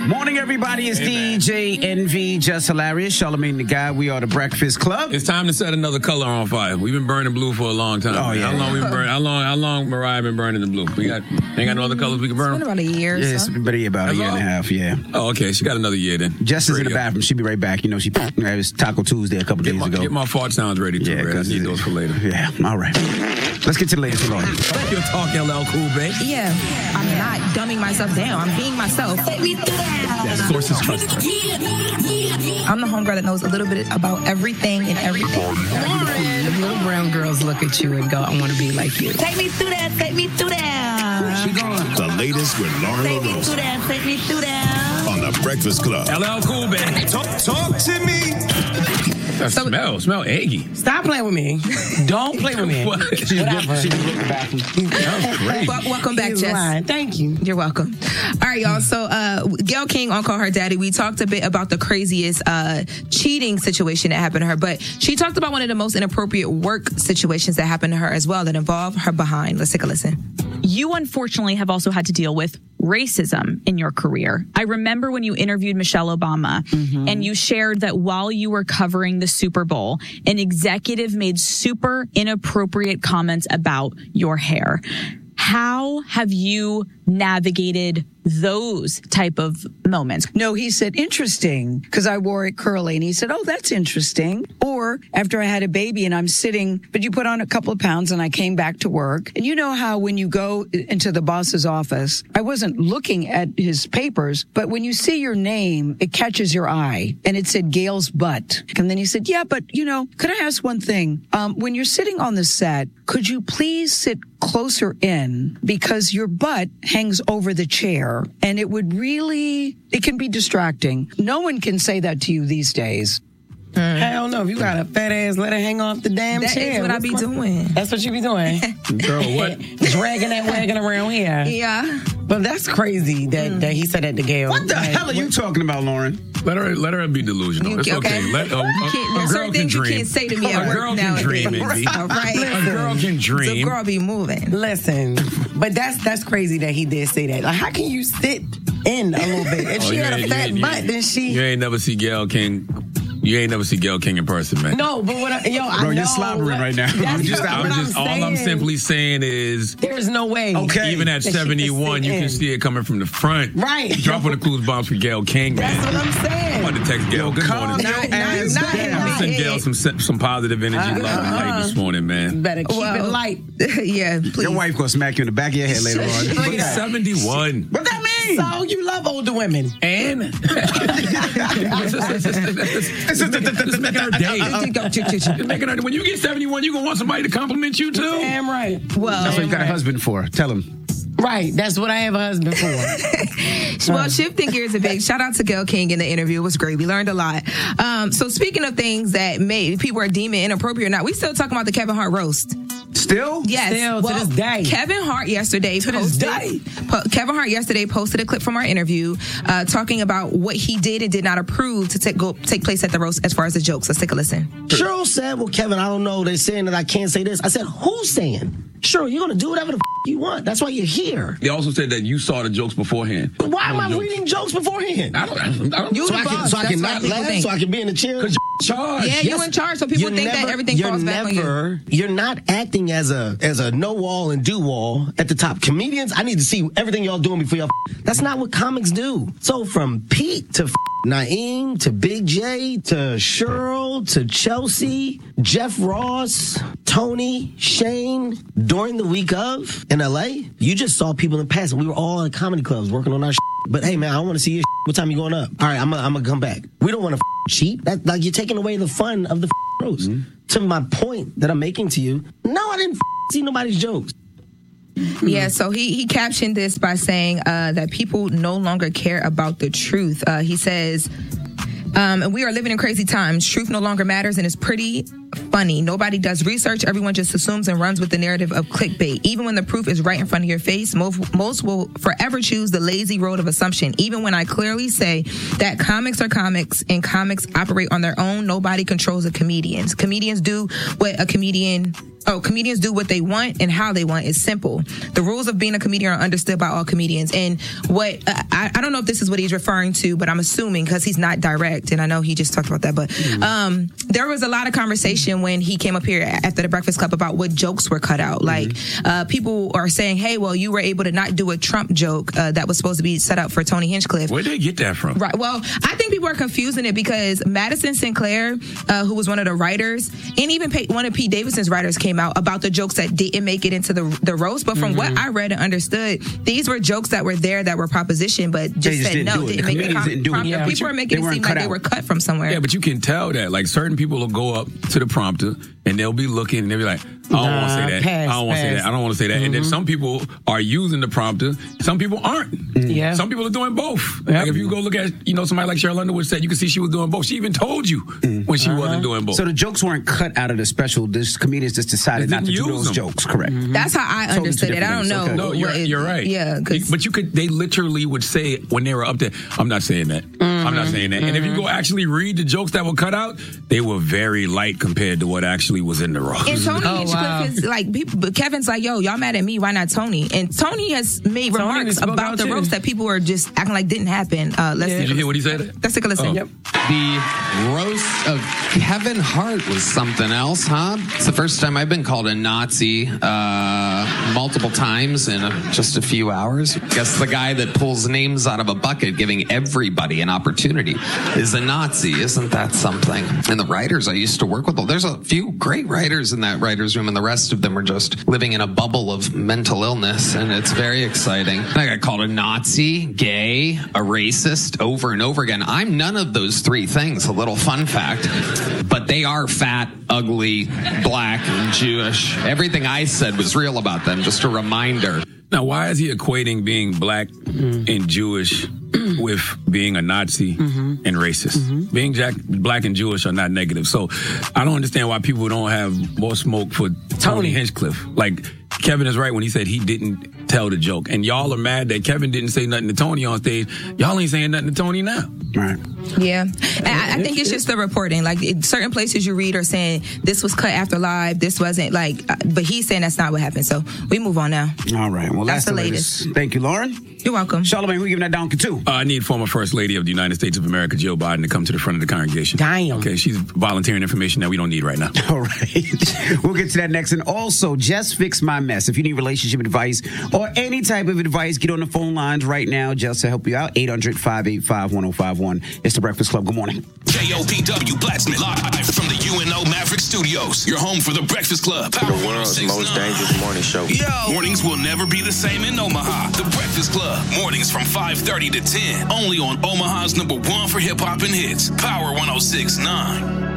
Morning, everybody. It's DJ Envy, Just Hilarious, Charlamagne the Guy. We are the Breakfast Club. It's time to set another color on fire. We've been burning blue for a long time. Oh, yeah. How long Mariah been burning the blue? Ain't got no other colors we can burn? It's been about a year. Yeah, it's been about a year and a half, yeah. Oh, okay. She got another year then. Jess is in the bathroom. She'll be right back. You know, it was Taco Tuesday a couple days ago. Get my fart sounds ready, too, Red. I need those for later. Yeah, all right. Let's get to the latest one. You'll talk LL Cool, babe. Yeah, I'm not dumbing myself down. I'm being myself. That source is trusted. I'm the homegirl that knows a little bit about everything and everything. The little brown girls look at you and go, I want to be like you. Take me through that. Take me through that. Where's she going? The latest with Lauren Take me LaRosa through that. Take me through that. on the Breakfast Club. LL Cool, babe. Talk to me. That smell eggy. Stop playing with me. Don't play with me. What? She just went to the bathroom. That was great. Welcome back, He's Jess. lying. Thank you. You're welcome. All right, y'all. So, Gayle King on Call Her Daddy, we talked a bit about the craziest cheating situation that happened to her, but she talked about one of the most inappropriate work situations that happened to her as well that involved her behind. Let's take a listen. You unfortunately have also had to deal with racism in your career. I remember when you interviewed Michelle Obama and you shared that while you were covering the Super Bowl, an executive made super inappropriate comments about your hair. How have you navigated those type of moments? No, he said, interesting, because I wore it curly. And he said, oh, that's interesting. Or after I had a baby and I'm sitting, but you put on a couple of pounds and I came back to work. And you know how when you go into the boss's office, I wasn't looking at his papers, but when you see your name, it catches your eye. And it said Gayle's butt. And then he said, yeah, but could I ask one thing? When you're sitting on the set, could you please sit closer in because your butt hangs over the chair and it can be distracting. No one can say that to you these days. Hell no. If you got a fat ass, let it hang off the damn That chair. is what I be doing. That's what you be doing. Girl, what? Dragging that wagon around here. Yeah. But that's crazy that he said that to Gayle. What the hell are you talking about, Lauren? Let her be delusional. It's okay. A There's girl certain can things you dream. can't say to me at A work girl now. can dream, Envy. All right. A girl can dream. The girl be moving. Listen, but that's crazy that he did say that. Like, how can you sit in a little bit? If she had a fat butt, then she... You ain't never see Gayle King... You ain't never see Gayle King in person, man. No, but I Bro, know. you're slobbering right now. All I'm simply saying is... There's no way. Okay. Even at 71, you can see it coming from the front. Right. Dropping the clues bombs for Gayle King, man. That's what I'm saying. I'm about to text Gayle. Good morning. Not I'm going to send Gayle some positive energy, love, and light this morning, man. Better keep it light. Yeah, please. Your wife gonna smack you in the back of your head later on. She's 71. What that mean? So you love older women. And? It's making her day. It's making her, when you get 71, you're going to want somebody to compliment you, too? Damn right. Well, That's what you got a husband for. Tell him. Right. That's what I have a husband for. Well, shifting gears a bit, shout out to Gayle King in the interview. It was great. We learned a lot. So speaking of things that people are deeming inappropriate or not, we still talking about the Kevin Hart roast. Still? Yes. Still, to this day. Kevin Hart yesterday posted a clip from our interview talking about what he did and did not approve to take place at the roast as far as the jokes. Let's take a listen. Cheryl said, well, Kevin, I don't know. They're saying that I can't say this. I said, who's saying? Cheryl, you're going to do whatever the you want. That's why you're here. They also said that you saw the jokes beforehand. Why am I reading jokes beforehand? I don't You so the boss. I can That's not what people laugh, think. so I can be in the chair? Because you're in charge. Yeah, you in charge, so people think that everything falls back on you. You're not acting as a know-all and do-all at the top. Comedians, I need to see everything y'all doing before y'all. That's not what comics do. So from Pete to Naeem to Big J to Cheryl to Chelsea, Jeff Ross, Tony, Shane, during the week of in LA, you just saw people in the past. We were all in comedy clubs working on our But hey, man, I want to see your What time you going up? All right, I'm gonna come back. We don't want to cheat. That's like you're taking away the fun of the roast. To my point that I'm making to you, no, I didn't see nobody's jokes. Yeah, so he captioned this by saying that people no longer care about the truth. He says, we are living in crazy times. Truth no longer matters, and it's pretty funny. Nobody does research. Everyone just assumes and runs with the narrative of clickbait. Even when the proof is right in front of your face, most will forever choose the lazy road of assumption. Even when I clearly say that comics are comics and comics operate on their own, nobody controls the comedians. Comedians do what they want and how they want. It's simple. The rules of being a comedian are understood by all comedians. And what I don't know if this is what he's referring to, but I'm assuming because he's not direct, and I know he just talked about that. But there was a lot of conversation when he came up here after the Breakfast Club about what jokes were cut out. Like people are saying, "Hey, well, you were able to not do a Trump joke that was supposed to be set up for Tony Hinchcliffe." Where'd they get that from? Right. Well, I think people are confusing it because Madison Sinclair, who was one of the writers, and even one of Pete Davidson's writers came out about the jokes that didn't make it into the roast. But from what I read and understood, these were jokes that were there that were propositioned, but just said no, didn't make it. People are making it seem like they were cut from somewhere. Yeah, but you can tell that. Like, certain people will go up to the prompter and they'll be looking and they'll be like, I don't want to say that. I don't want to say that. I don't want to say that. And then some people are using the prompter. Some people aren't. Yeah. Some people are doing both. Like, if you go look at, somebody like Cheryl Underwood said, you can see she was doing both. She even told you when she wasn't doing both. So the jokes weren't cut out of the special. This comedians just decided not to do those jokes. Correct. That's how I understood it. I don't know. Okay. No, you're right. Yeah. But they literally would say when they were up there, I'm not saying that. I'm not saying that. And if you go actually read the jokes that were cut out, they were very light compared to what actually was in the roast. And Tony Hinchcliffe is like, but Kevin's like, yo, y'all mad at me? Why not Tony? And Tony has made remarks about the roast that people are just acting like didn't happen. Did you hear what he said? Let's take a listen. Yep. The roast of Kevin Hart was something else, huh? It's the first time I've been called a Nazi multiple times in just a few hours. I guess the guy that pulls names out of a bucket, giving everybody an opportunity, is a Nazi. Isn't that something? And the writers I used to work with, there's a few great writers in that writer's room, and the rest of them are just living in a bubble of mental illness, and it's very exciting. I got called a Nazi, gay, a racist over and over again. I'm none of those three things, a little fun fact, but they are fat, ugly, black, and Jewish. Everything I said was real about them, just a reminder. Now, why is he equating being black and Jewish with being a Nazi and racist? Being black and Jewish are not negative. So I don't understand why people don't have more smoke for Tony Hinchcliffe. Like, Kevin is right when he said he didn't tell the joke. And y'all are mad that Kevin didn't say nothing to Tony on stage. Y'all ain't saying nothing to Tony now. Right. Yeah. I think it's just the reporting. Like, certain places you read are saying this was cut after live. This wasn't but he's saying that's not what happened. So we move on now. All right. Well, that's the latest. Thank you, Lauren. You're welcome. Charlamagne, who are you giving that donkey to? I need former First Lady of the United States of America, Jill Biden, to come to the front of the congregation. Damn. Okay, she's volunteering information that we don't need right now. All right. We'll get to that next. And also, Just Fix My Mess. If you need relationship advice or any type of advice, get on the phone lines right now just to help you out. 800-585-1051. It's The Breakfast Club. Good morning. KOPW Blacksmith, live from the UNO Maverick Studios. Your home for The Breakfast Club. The world's most dangerous morning show. Yo! Mornings will never be the same in Omaha. The Breakfast Club. Mornings from 5:30 to 10. Only on Omaha's #1 for hip-hop and hits. Power 106.9.